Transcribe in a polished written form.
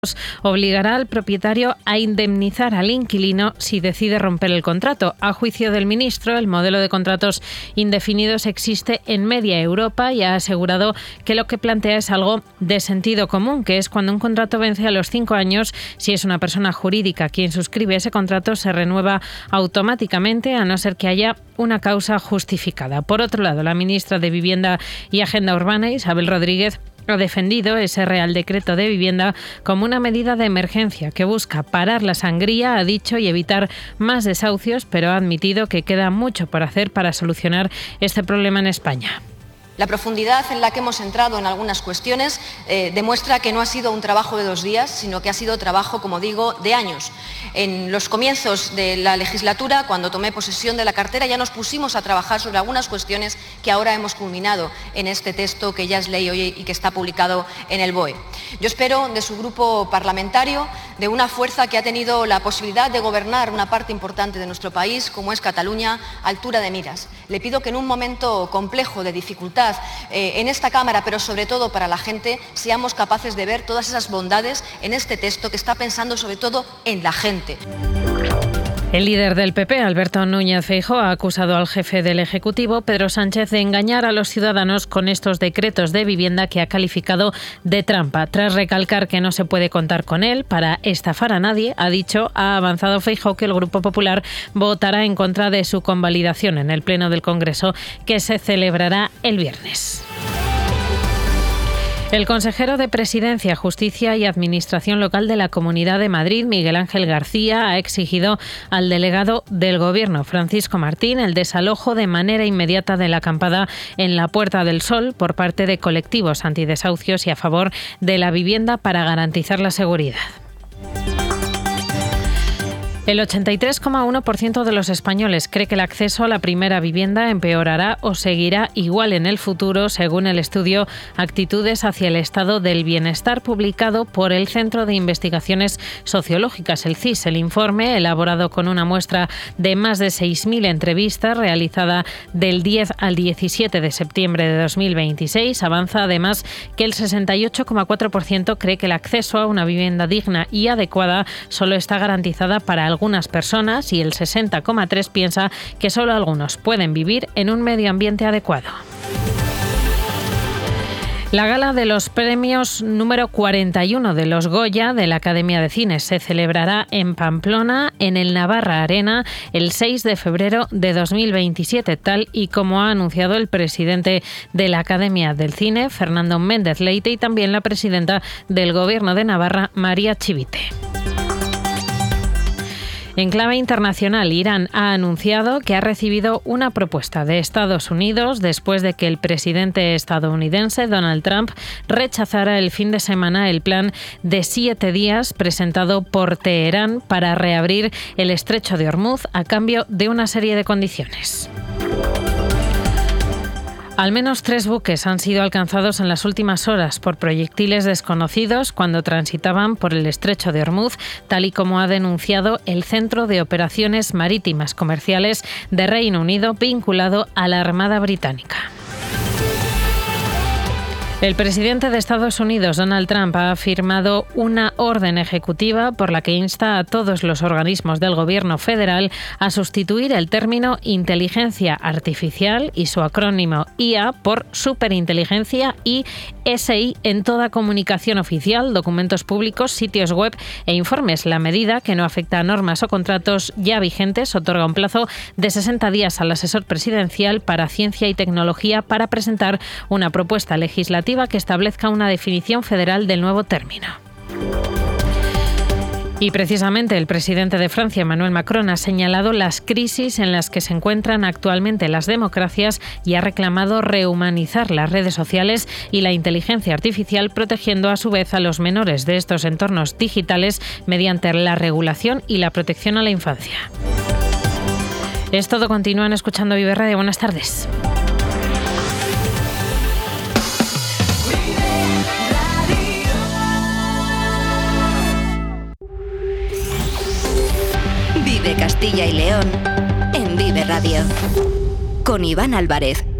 obligará al propietario a indemnizar al inquilino si decide romper el contrato. A juicio del ministro, el modelo de contratos indefinidos existe en media Europa y ha asegurado que lo que plantea es algo de sentido común, que es cuando un contrato vence a los 5 años, si es una persona jurídica quien suscribe ese contrato, se renueva automáticamente, a no ser que haya una causa justificada. Por otro lado, la ministra de Vivienda y Agenda Urbana, Isabel Rodríguez, ha defendido ese Real Decreto de Vivienda como una medida de emergencia que busca parar la sangría, ha dicho, y evitar más desahucios, pero ha admitido que queda mucho por hacer para solucionar este problema en España. La profundidad en la que hemos entrado en algunas cuestiones demuestra que no ha sido un trabajo de 2 días, sino que ha sido trabajo, como digo, de años. En los comienzos de la legislatura, cuando tomé posesión de la cartera, ya nos pusimos a trabajar sobre algunas cuestiones que ahora hemos culminado en este texto que ya es ley hoy y que está publicado en el BOE. Yo espero de su grupo parlamentario, de una fuerza que ha tenido la posibilidad de gobernar una parte importante de nuestro país, como es Cataluña, altura de miras. Le pido que en un momento complejo de dificultad en esta Cámara, pero sobre todo para la gente, seamos capaces de ver todas esas bondades en este texto que está pensando sobre todo en la gente. El líder del PP, Alberto Núñez Feijóo, ha acusado al jefe del Ejecutivo, Pedro Sánchez, de engañar a los ciudadanos con estos decretos de vivienda que ha calificado de trampa. Tras recalcar que no se puede contar con él para estafar a nadie, ha avanzado Feijóo que el Grupo Popular votará en contra de su convalidación en el Pleno del Congreso, que se celebrará el viernes. El consejero de Presidencia, Justicia y Administración Local de la Comunidad de Madrid, Miguel Ángel García, ha exigido al delegado del Gobierno, Francisco Martín, el desalojo de manera inmediata de la acampada en la Puerta del Sol por parte de colectivos antidesahucios y a favor de la vivienda para garantizar la seguridad. El 83,1% de los españoles cree que el acceso a la primera vivienda empeorará o seguirá igual en el futuro, según el estudio Actitudes hacia el Estado del Bienestar, publicado por el Centro de Investigaciones Sociológicas, el CIS. El informe, elaborado con una muestra de más de 6.000 entrevistas, realizada del 10 al 17 de septiembre de 2026, avanza además que el 68,4% cree que el acceso a una vivienda digna y adecuada solo está garantizada para algunas personas y el 60,3% piensa que solo algunos pueden vivir en un medio ambiente adecuado. La gala de los premios número 41 de los Goya de la Academia de Cine se celebrará en Pamplona, en el Navarra Arena, el 6 de febrero de 2027, tal y como ha anunciado el presidente de la Academia del Cine, Fernando Méndez Leite, y también la presidenta del Gobierno de Navarra, María Chivite. En clave internacional, Irán ha anunciado que ha recibido una propuesta de Estados Unidos después de que el presidente estadounidense Donald Trump rechazara el fin de semana el plan de 7 días presentado por Teherán para reabrir el estrecho de Hormuz a cambio de una serie de condiciones. Al menos 3 buques han sido alcanzados en las últimas horas por proyectiles desconocidos cuando transitaban por el estrecho de Hormuz, tal y como ha denunciado el Centro de Operaciones Marítimas Comerciales de Reino Unido, vinculado a la Armada Británica. El presidente de Estados Unidos, Donald Trump, ha firmado una orden ejecutiva por la que insta a todos los organismos del gobierno federal a sustituir el término inteligencia artificial y su acrónimo IA por superinteligencia y SI en toda comunicación oficial, documentos públicos, sitios web e informes. La medida, que no afecta a normas o contratos ya vigentes, otorga un plazo de 60 días al asesor presidencial para ciencia y tecnología para presentar una propuesta legislativa que establezca una definición federal del nuevo término. Y precisamente el presidente de Francia, Emmanuel Macron, ha señalado las crisis en las que se encuentran actualmente las democracias y ha reclamado rehumanizar las redes sociales y la inteligencia artificial, protegiendo a su vez a los menores de estos entornos digitales mediante la regulación y la protección a la infancia. Es todo. Continúan escuchando Vive Radio. Buenas tardes. Vive Castilla y León en Vive Radio con Iván Álvarez.